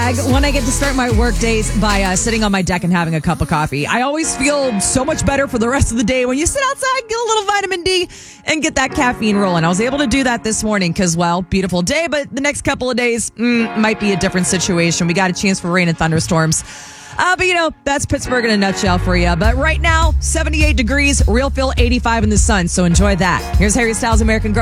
brag when I get to start my work days by sitting on my deck and having a cup of coffee. I always feel so much better for the rest of the day when you sit outside, get a little vitamin D, and get that caffeine rolling. I was able to do that this morning because, well, beautiful day, but the next couple of days might be a different situation. We got a chance for rain and thunderstorms. But, that's Pittsburgh in a nutshell for you. But right now, 78 degrees, real feel 85 in the sun, so enjoy that. Here's Harry Styles' American Girl.